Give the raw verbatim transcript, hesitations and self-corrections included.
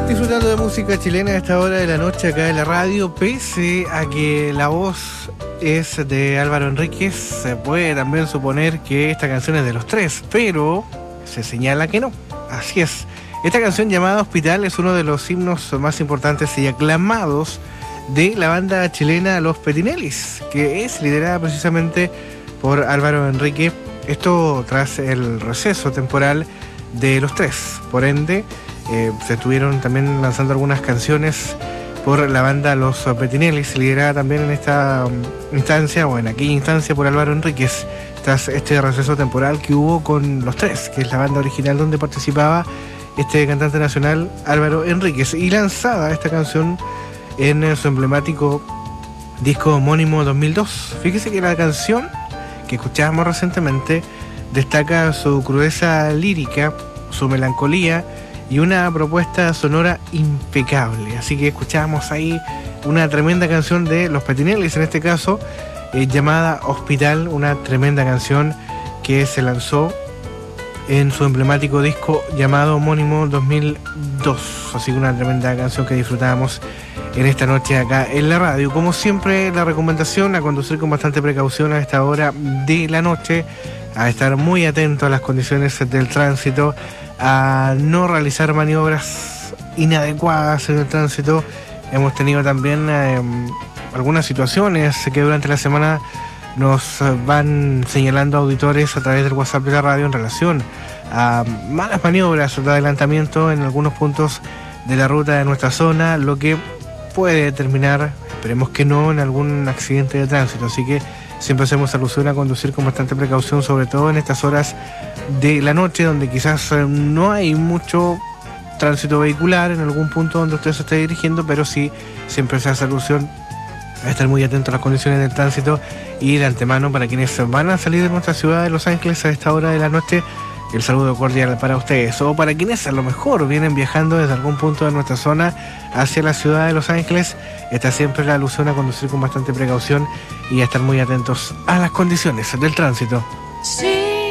Disfrutando de música chilena a esta hora de la noche acá en la radio, pese a que la voz es de Álvaro Enríquez, se puede también suponer que esta canción es de Los Tres, pero se señala que no. Así es. Esta canción llamada Hospital es uno de los himnos más importantes y aclamados de la banda chilena Los Petinelis, que es liderada precisamente por Álvaro Enríquez. Esto tras el receso temporal de Los Tres. Por ende, eh, se estuvieron también lanzando algunas canciones por la banda Los Petinelis, liderada también en esta um, instancia, o en aquella instancia, por Álvaro Enríquez, tras este receso temporal que hubo con Los Tres, que es la banda original donde participaba este cantante nacional Álvaro Enríquez, y lanzada esta canción en su emblemático disco homónimo dos mil dos. Fíjese que la canción que escuchábamos recientemente destaca su crudeza lírica, su melancolía y una propuesta sonora impecable. Así que escuchábamos ahí una tremenda canción de Los Petinelis, en este caso, eh, llamada Hospital, una tremenda canción que se lanzó en su emblemático disco llamado homónimo dos mil dos. Así que una tremenda canción que disfrutábamos en esta noche acá en la radio. Como siempre, la recomendación a conducir con bastante precaución a esta hora de la noche, a estar muy atento a las condiciones del tránsito, a no realizar maniobras inadecuadas en el tránsito. Hemos tenido también eh, algunas situaciones que durante la semana nos van señalando auditores a través del WhatsApp de la radio en relación a malas maniobras de adelantamiento en algunos puntos de la ruta de nuestra zona, lo que puede terminar, esperemos que no, en algún accidente de tránsito. Así que siempre hacemos alusión a conducir con bastante precaución, sobre todo en estas horas de la noche, donde quizás no hay mucho tránsito vehicular en algún punto donde usted se esté dirigiendo, pero sí siempre se hace alusión a estar muy atento a las condiciones del tránsito. Y de antemano, para quienes van a salir de nuestra ciudad de Los Ángeles a esta hora de la noche, el saludo cordial para ustedes. O para quienes a lo mejor vienen viajando desde algún punto de nuestra zona hacia la ciudad de Los Ángeles, está siempre la alusión a conducir con bastante precaución y a estar muy atentos a las condiciones del tránsito. Sí.